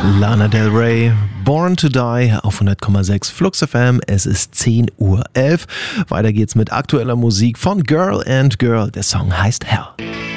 Lana Del Rey, Born to Die auf 100,6 Flux FM. Es ist 10:11 Uhr. Weiter geht's mit aktueller Musik von Girl and Girl. Der Song heißt Hell.